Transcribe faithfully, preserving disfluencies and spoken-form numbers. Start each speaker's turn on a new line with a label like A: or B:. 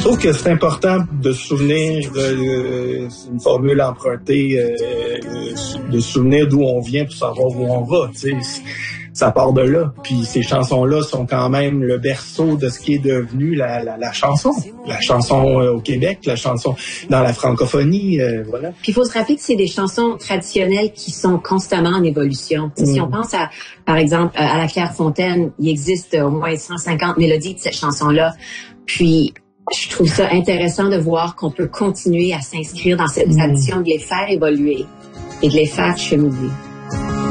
A: Je trouve que c'est important de se souvenir, euh, c'est une formule empruntée, euh, de se souvenir d'où on vient pour savoir où on va, tu sais. Ça part de là. Puis ces chansons-là sont quand même le berceau de ce qui est devenu la, la, la chanson. La chanson euh, au Québec, la chanson dans la francophonie, euh, voilà.
B: Puis il faut se rappeler que c'est des chansons traditionnelles qui sont constamment en évolution. Mm. Si on pense à, par exemple, à La Clairefontaine, il existe au moins cent cinquante mélodies de cette chanson-là. Puis je trouve ça intéressant de voir qu'on peut continuer à s'inscrire dans cette tradition, de les faire évoluer et de les faire cheminer.